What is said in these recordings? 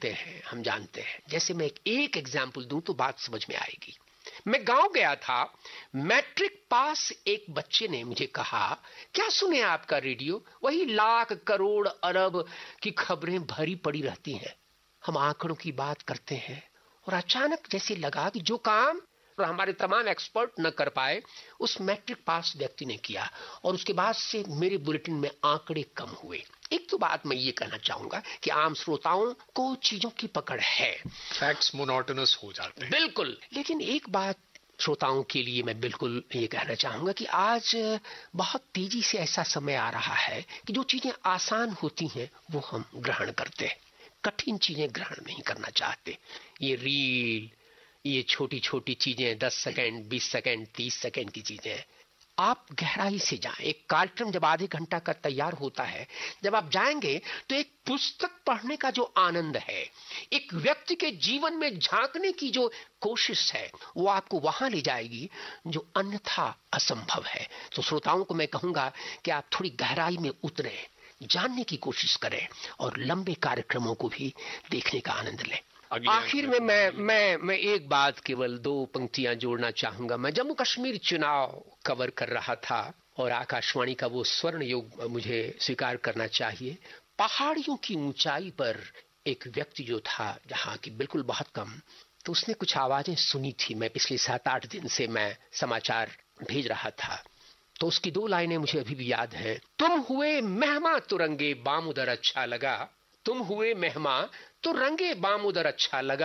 सुनते हैं, हम जानते हैं। जैसे मैं एक एग्जाम्पल दूं तो बात समझ में आएगी। मैं गांव गया था, मैट्रिक पास एक बच्चे ने मुझे कहा, क्या सुने आपका रेडियो, वही लाख करोड़ अरब की खबरें भरी पड़ी रहती हैं, हम आंकड़ों की बात करते हैं। और अचानक जैसे लगा कि जो काम और हमारे तमाम एक्सपर्ट न कर पाए, उस मैट्रिक पास व्यक्ति ने किया, और उसके बाद से मेरे बुलेटिन में आंकड़े कम हुए। एक तो बात मैं ये कहना चाहूंगा कि आम श्रोताओं को चीजों की पकड़ है, फैक्ट्स मोनोटोनस हो जाते हैं। बिल्कुल। लेकिन एक बात श्रोताओं के लिए मैं बिल्कुल ये कहना चाहूंगा कि आज बहुत तेजी से ऐसा समय आ रहा है कि जो चीजें आसान होती हैं वो हम ग्रहण करते हैं, कठिन चीजें ग्रहण नहीं करना चाहते। ये रील, ये छोटी छोटी चीजें, 10 सेकंड, 20 सेकंड, 30 सेकंड की चीजें, आप गहराई से जाएं। एक कार्यक्रम जब आधे घंटा का तैयार होता है, जब आप जाएंगे तो एक पुस्तक पढ़ने का जो आनंद है, एक व्यक्ति के जीवन में झांकने की जो कोशिश है, वो आपको वहां ले जाएगी जो अन्यथा असंभव है। तो श्रोताओं को मैं कहूंगा कि आप थोड़ी गहराई में उतरें, जानने की कोशिश करें और लंबे कार्यक्रमों को भी देखने का आनंद लें। आखिर में मैं एक बात, केवल 2 पंक्तियां जोड़ना चाहूंगा। मैं जम्मू कश्मीर चुनाव कवर कर रहा था और आकाशवाणी का वो स्वर्ण युग मुझे स्वीकार करना चाहिए। पहाड़ियों की ऊंचाई पर एक व्यक्ति जो था, जहां की बिल्कुल बहुत कम, तो उसने कुछ आवाजें सुनी थी। मैं पिछले 7-8 दिन से मैं समाचार भेज रहा था, तो उसकी 2 लाइनें मुझे अभी भी याद है। तुम हुए मेहमा तो रंगे बाम उधर अच्छा लगा, तुम हुए मेहमा तो रंगे बाम उधर अच्छा लगा,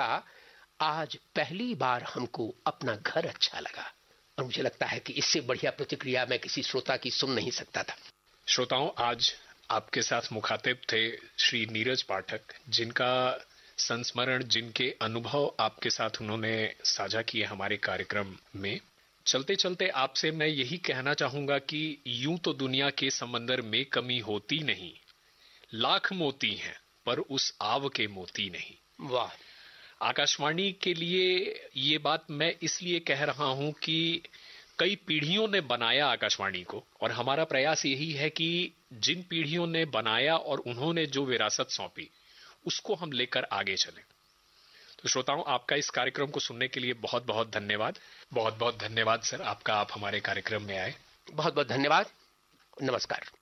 आज पहली बार हमको अपना घर अच्छा लगा। और मुझे लगता है कि इससे बढ़िया प्रतिक्रिया मैं किसी श्रोता की सुन नहीं सकता था। श्रोताओं, आज आपके साथ मुखातिब थे श्री नीरज पाठक, जिनका संस्मरण, जिनके अनुभव आपके साथ उन्होंने साझा किए हमारे कार्यक्रम में। चलते चलते आपसे मैं यही कहना चाहूंगा कि यूं तो दुनिया के समंदर में कमी होती नहीं, लाख मोती हैं पर उस आव के मोती नहीं। वाह। आकाशवाणी के लिए ये बात मैं इसलिए कह रहा हूं कि कई पीढ़ियों ने बनाया आकाशवाणी को, और हमारा प्रयास यही है कि जिन पीढ़ियों ने बनाया और उन्होंने जो विरासत सौंपी, उसको हम लेकर आगे चलें। तो श्रोताओं, आपका इस कार्यक्रम को सुनने के लिए बहुत बहुत धन्यवाद। बहुत बहुत धन्यवाद सर, आपका, आप हमारे कार्यक्रम में आए। बहुत बहुत धन्यवाद। नमस्कार।